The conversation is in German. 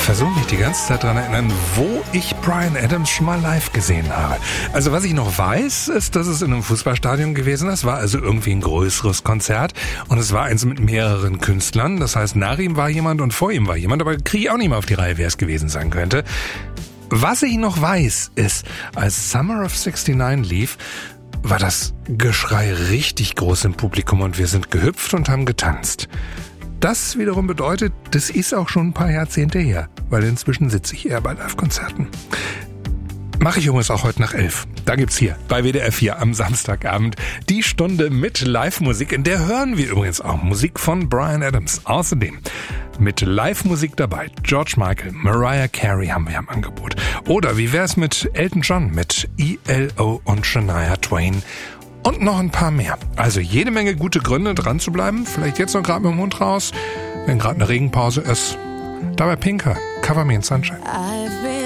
versuche mich die ganze Zeit daran erinnern, wo ich Bryan Adams schon mal live gesehen habe. Also was ich noch weiß, ist, dass es in einem Fußballstadion gewesen ist. Es war also irgendwie ein größeres Konzert und es war eins mit mehreren Künstlern. Das heißt, nach ihm war jemand und vor ihm war jemand, aber kriege ich auch nicht mehr auf die Reihe, wer es gewesen sein könnte. Was ich noch weiß, ist, als Summer of '69 lief, war das Geschrei richtig groß im Publikum und wir sind gehüpft und haben getanzt. Das wiederum bedeutet, das ist auch schon ein paar Jahrzehnte her, weil inzwischen sitze ich eher bei Live-Konzerten. Mache ich übrigens auch heute nach 11. Da gibt's hier bei WDR 4 am Samstagabend die Stunde mit Live-Musik. In der hören wir übrigens auch Musik von Bryan Adams. Außerdem mit Live-Musik dabei George Michael, Mariah Carey haben wir am Angebot. Oder wie wär's mit Elton John, mit ELO und Shania Twain? Und noch ein paar mehr. Also jede Menge gute Gründe, dran zu bleiben. Vielleicht jetzt noch gerade mit dem Hund raus, wenn gerade eine Regenpause ist. Dabei Pinker, Cover Me in Sunshine.